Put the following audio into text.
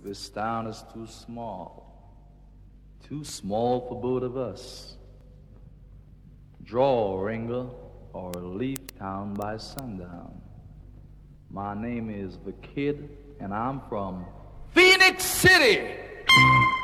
This town is too small for both of us. Draw, Ringer, or leave town by sundown. My name is The Kid, and I'm from Phoenix City!